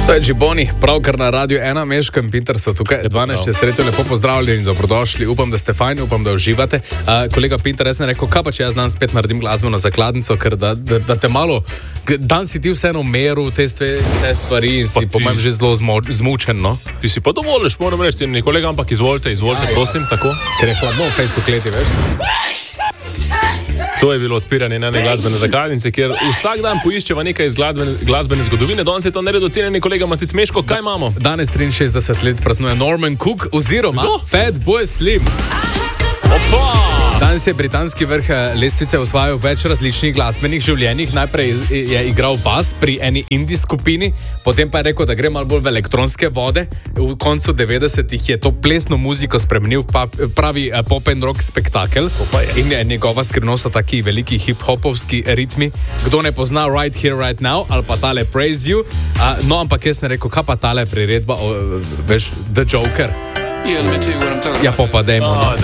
To je Džiboni, pravkar na Radio 1, Meško in Pinter so tukaj. 12.6. Lepo pozdravljeni in dobrodošli. Upam, da ste fajni, upam, da uživate. Kolega Pinter, jaz sem rekel, kaj pa če jaz dan spet naredim glasbeno zakladnico, ker da te malo, dan si ti vseeno meru te stvari in si po mojem že zelo zmučen, no? Ti si pa dovoliš, moram reči, kolega, ampak izvolite, prosim, tako. Ker je hladno v fejstu kleti, veš? To je bilo odpiranje ene glasbene zakladnice, kjer vsak dan poiščeva nekaj iz glasbene zgodovine. Danes je to naredil cenjeni kolega Matic Meško. Kaj imamo? Danes 63 let praznuje Norman Cook oziroma Fatboy Slim. Opa! Danes je britanski vrh lestvice osvajal več različnih glasbenih življenjih. Najprej je igral bas pri eni indie skupini, potem pa je rekel, da gre malo bolj v elektronske vode. V koncu 90-ih je to plesno muziko spremenil v pravi pop and rock spektakel. In njegova skrivnost so taki veliki hip-hopovski ritmi. Kdo ne pozna Right Here, Right Now ali pa tale Praise You. No, ampak jaz sem rekel, kaj pa tale priredba, veš, The Joker. Ja, pa dajmo.